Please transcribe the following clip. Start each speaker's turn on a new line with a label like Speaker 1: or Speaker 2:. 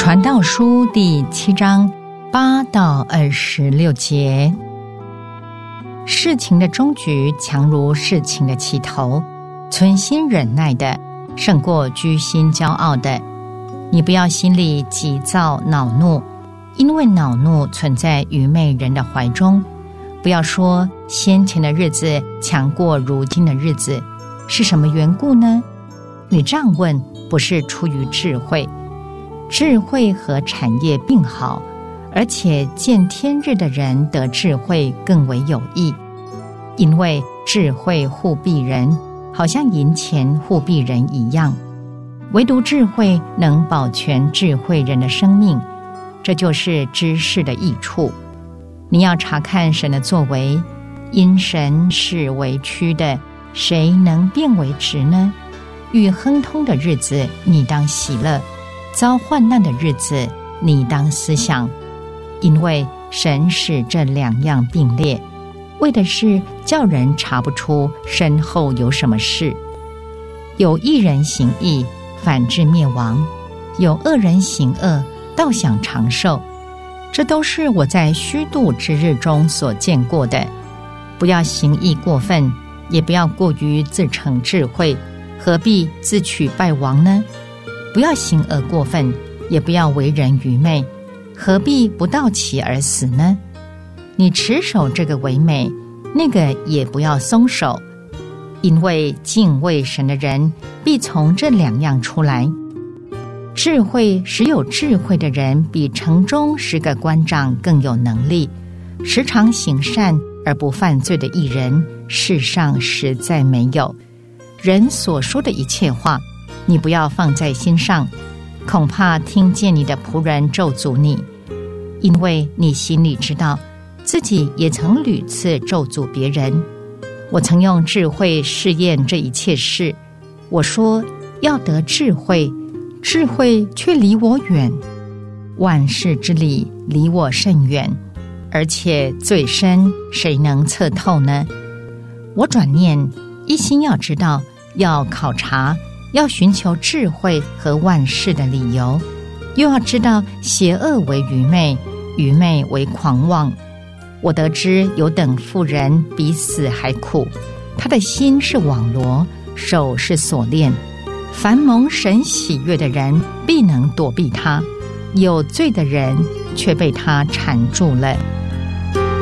Speaker 1: 传道书第7章8到26节。事情的终局强如事情的起头，存心忍耐的胜过居心骄傲的。你不要心里急躁恼怒，因为恼怒存在愚昧人的怀中。不要说先前的日子强过如今的日子，是什么缘故呢？你这样问不是出于智慧。智慧和产业并好，而且见天日的人得智慧更为有益，因为智慧护庇人，好像银钱护庇人一样。唯独智慧能保全智慧人的生命，这就是知识的益处。你要查看神的作为，因神是为曲的，谁能变为直呢？遇亨通的日子，你当喜乐；遭患难的日子，你当思想，因为神使这两样并列，为的是叫人查不出身后有什么事。有一人行义，反致灭亡；有恶人行恶，倒想长寿。这都是我在虚度之日中所见过的。不要行义过分，也不要过于自逞智慧，何必自取败亡呢？不要行恶过分，也不要为人愚昧，何必不到期而死呢？你持守这个为美，那个也不要松手，因为敬畏神的人必从这两样出来。智慧使有智慧的人，比城中10个官长更有能力。时常行善而不犯罪的义人，世上实在没有。人所说的一切话，你不要放在心上，恐怕听见你的仆人咒诅你，因为你心里知道，自己也曾屡次咒诅别人。我曾用智慧试验这一切事，我说要得智慧，智慧却离我远，万事之理离我甚远，而且最深，谁能测透呢？我转念，一心要知道，要考察，要寻求智慧和万事的理由，又要知道邪恶为愚昧，愚昧为狂妄。我得知有等妇人比死还苦，她的心是网罗，手是锁链。凡蒙神喜悦的人，必能躲避他；有罪的人却被他缠住了。